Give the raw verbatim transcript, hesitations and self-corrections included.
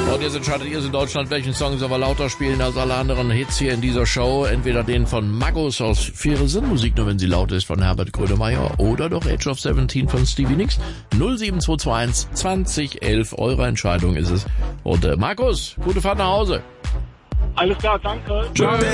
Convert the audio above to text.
Und jetzt entscheidet ihr in Deutschland, welchen Song soll wir lauter spielen als alle anderen Hits hier in dieser Show. Entweder den von Magus aus Faire Sinnmusik, nur wenn sie laut ist, von Herbert Grönemeyer, oder doch Age of siebzehn von Stevie Nicks. null sieben zwei zwei eins zwanzig elf, eure Entscheidung ist es. Und äh, Markus, gute Fahrt nach Hause. Alles klar, danke. Tschüss.